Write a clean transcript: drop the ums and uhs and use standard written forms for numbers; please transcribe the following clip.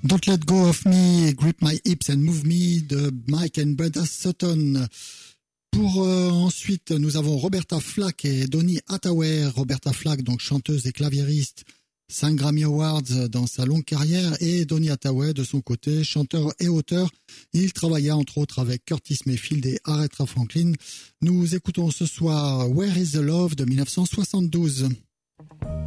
Don't Let Go of Me, Grip My Hips and Move Me de Mike and Brenda Sutton. Pour ensuite, nous avons Roberta Flack et Donny Hathaway. Roberta Flack, donc chanteuse et claviériste, 5 Grammy Awards dans sa longue carrière, et Donny Hathaway, de son côté, chanteur et auteur. Il travailla entre autres avec Curtis Mayfield et Aretha Franklin. Nous écoutons ce soir Where is the Love de 1972.